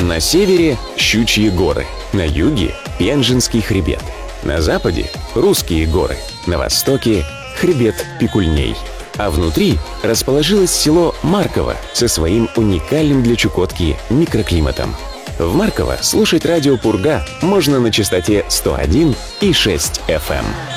На севере – Щучьи горы, на юге – Пенжинский хребет, на западе – Русские горы, на востоке – хребет Пикульней. А внутри расположилось село Марково со своим уникальным для Чукотки микроклиматом. В Марково слушать радио «Пурга» можно на частоте 101,6 FM.